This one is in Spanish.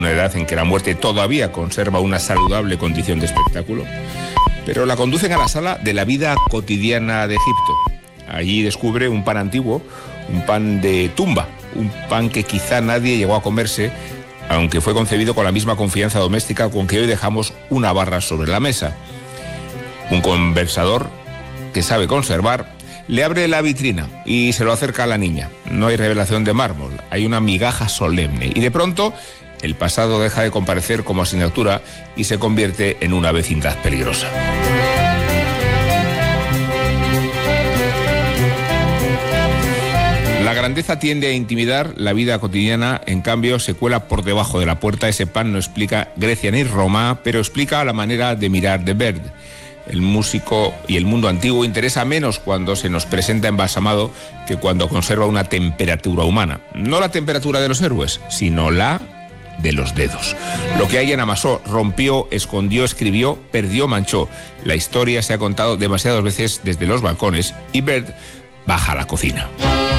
una edad en que la muerte todavía conserva una saludable condición de espectáculo, pero la conducen a la sala de la vida cotidiana de Egipto. Allí descubre un pan antiguo, un pan de tumba, un pan que quizá nadie llegó a comerse, aunque fue concebido con la misma confianza doméstica con que hoy dejamos una barra sobre la mesa. Un conversador que sabe conservar le abre la vitrina y se lo acerca a la niña. No hay revelación de mármol, hay una migaja solemne y de pronto el pasado deja de comparecer como asignatura y se convierte en una vecindad peligrosa. La grandeza tiende a intimidar la vida cotidiana, en cambio se cuela por debajo de la puerta. Ese pan no explica Grecia ni Roma, pero explica la manera de mirar de Bird. El músico y el mundo antiguo interesa menos cuando se nos presenta embalsamado que cuando conserva una temperatura humana. No la temperatura de los héroes, sino la de los dedos. Lo que alguien amasó, rompió, escondió, escribió, perdió, manchó. La historia se ha contado demasiadas veces desde los balcones y Bird baja a la cocina.